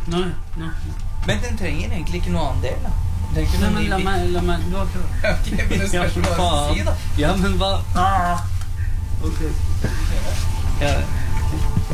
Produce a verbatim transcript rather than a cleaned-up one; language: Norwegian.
Nei, nei. Men den trenger egentlig ikke noe annen del, da. Den trenger ikke Nei, noe men ny la bit. meg, la meg, du har ikke Ok, men det spørs hva du skal si, da. Ja, men hva? Ah. Ok. Ja.